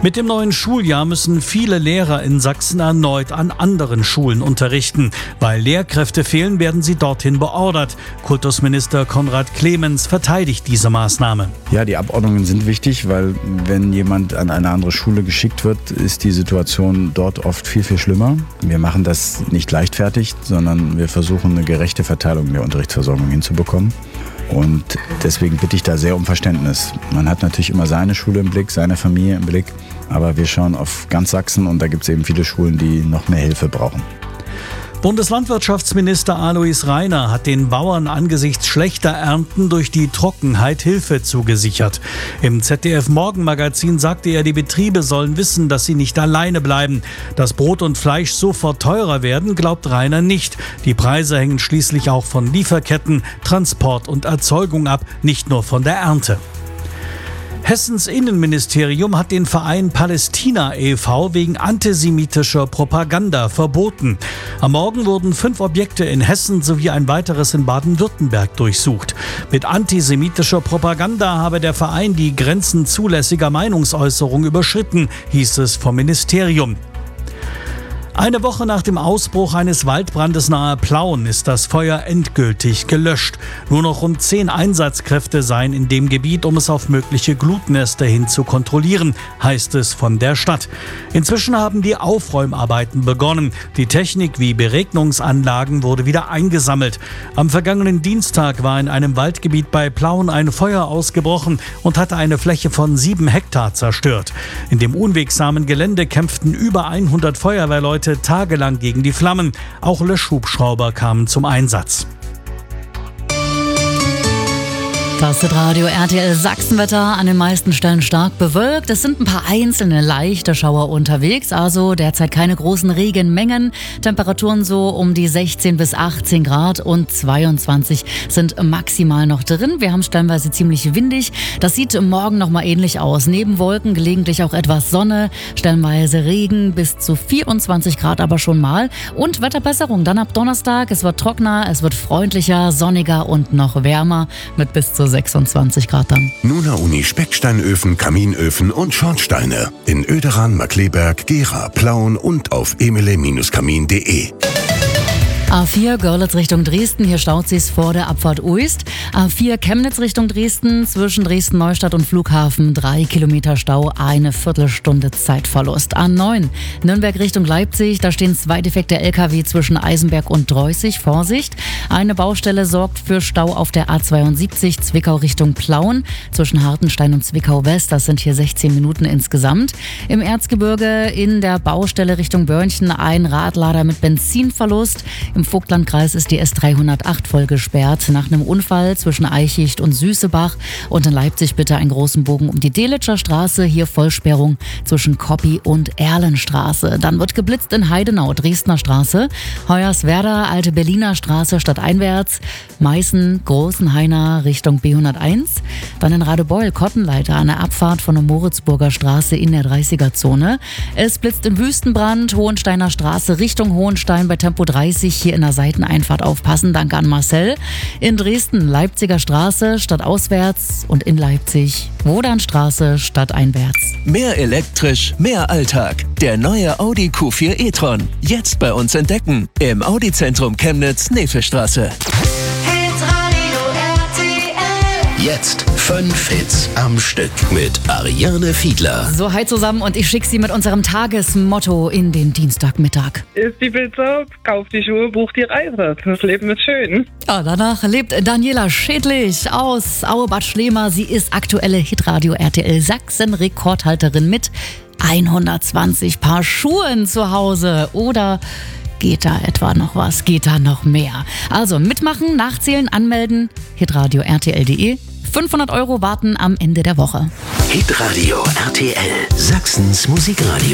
Mit dem neuen Schuljahr müssen viele Lehrer in Sachsen erneut an anderen Schulen unterrichten. Weil Lehrkräfte fehlen, werden sie dorthin beordert. Kultusminister Konrad Clemens verteidigt diese Maßnahme. Ja, die Abordnungen sind wichtig, weil wenn jemand an eine andere Schule geschickt wird, ist die Situation dort oft viel, viel schlimmer. Wir machen das nicht leichtfertig, sondern wir versuchen eine gerechte Verteilung der Unterrichtsversorgung hinzubekommen. Und deswegen bitte ich da sehr um Verständnis. Man hat natürlich immer seine Schule im Blick, seine Familie im Blick, aber wir schauen auf ganz Sachsen und da gibt es eben viele Schulen, die noch mehr Hilfe brauchen. Bundeslandwirtschaftsminister Alois Rainer hat den Bauern angesichts schlechter Ernten durch die Trockenheit Hilfe zugesichert. Im ZDF-Morgenmagazin sagte er, die Betriebe sollen wissen, dass sie nicht alleine bleiben. Dass Brot und Fleisch sofort teurer werden, glaubt Rainer nicht. Die Preise hängen schließlich auch von Lieferketten, Transport und Erzeugung ab, nicht nur von der Ernte. Hessens Innenministerium hat den Verein Palästina e.V. wegen antisemitischer Propaganda verboten. Am Morgen wurden 5 Objekte in Hessen sowie ein weiteres in Baden-Württemberg durchsucht. Mit antisemitischer Propaganda habe der Verein die Grenzen zulässiger Meinungsäußerung überschritten, hieß es vom Ministerium. Eine Woche nach dem Ausbruch eines Waldbrandes nahe Plauen ist das Feuer endgültig gelöscht. Nur noch rund 10 Einsatzkräfte seien in dem Gebiet, um es auf mögliche Glutnester hin zu kontrollieren, heißt es von der Stadt. Inzwischen haben die Aufräumarbeiten begonnen. Die Technik wie Beregnungsanlagen wurde wieder eingesammelt. Am vergangenen Dienstag war in einem Waldgebiet bei Plauen ein Feuer ausgebrochen und hatte eine Fläche von 7 Hektar zerstört. In dem unwegsamen Gelände kämpften über 100 Feuerwehrleute tagelang gegen die Flammen. Auch Löschhubschrauber kamen zum Einsatz. Das Radio RTL Sachsenwetter, an den meisten Stellen stark bewölkt. Es sind ein paar einzelne leichte Schauer unterwegs, also derzeit keine großen Regenmengen. Temperaturen so um die 16 bis 18 Grad und 22 sind maximal noch drin. Wir haben stellenweise ziemlich windig. Das sieht morgen nochmal ähnlich aus. Neben Wolken gelegentlich auch etwas Sonne, stellenweise Regen bis zu 24 Grad aber schon mal. Und Wetterbesserung dann ab Donnerstag. Es wird trockener, es wird freundlicher, sonniger und noch wärmer mit bis zu 26 Grad dann. Nuna Uni Specksteinöfen, Kaminöfen und Schornsteine. In Oederan, Markkleeberg, Gera, Plauen und auf emele-kamin.de. A4 Görlitz Richtung Dresden, hier staut sich's vor der Abfahrt Uist. A4 Chemnitz Richtung Dresden, zwischen Dresden-Neustadt und Flughafen 3 Kilometer Stau, eine Viertelstunde Zeitverlust. A9 Nürnberg Richtung Leipzig, da stehen 2 defekte LKW zwischen Eisenberg und Dreußig, Vorsicht. Eine Baustelle sorgt für Stau auf der A72 Zwickau Richtung Plauen, zwischen Hartenstein und Zwickau West, das sind hier 16 Minuten insgesamt. Im Erzgebirge in der Baustelle Richtung Börnchen ein Radlader mit Benzinverlust. Im Vogtlandkreis ist die S308 voll gesperrt nach einem Unfall zwischen Eichicht und Süßebach. Und in Leipzig bitte einen großen Bogen um die Delitscher Straße. Hier Vollsperrung zwischen Koppi und Erlenstraße. Dann wird geblitzt in Heidenau, Dresdner Straße, Hoyerswerda, Alte Berliner Straße stadteinwärts, Meißen, Großenhainer Richtung B101. Dann in Radebeul, Kottenleiter an der Abfahrt von der Moritzburger Straße in der 30er-Zone. Es blitzt im Wüstenbrand, Hohensteiner Straße Richtung Hohenstein bei Tempo 30. Hier in der Seiteneinfahrt aufpassen. Danke an Marcel. In Dresden, Leipziger Straße stadtauswärts und in Leipzig, Wodanstraße stadteinwärts. Mehr elektrisch, mehr Alltag. Der neue Audi Q4 e-tron. Jetzt bei uns entdecken. Im Audi-Zentrum Chemnitz, Nefelstraße. Jetzt 5 Hits am Stück mit Ariane Fiedler. So, hi zusammen und ich schicke Sie mit unserem Tagesmotto in den Dienstagmittag. Isst die Pizza, kauft die Schuhe, bucht die Reise. Das Leben ist schön. Ja, danach lebt Daniela Schädlich aus Auebad Schlema. Sie ist aktuelle Hitradio RTL Sachsen Rekordhalterin mit 120 Paar Schuhen zu Hause. Oder geht da etwa noch was? Geht da noch mehr? Also mitmachen, nachzählen, anmelden. Hitradio RTL.de. 500 € warten am Ende der Woche. Hitradio RTL, Sachsens Musikradio.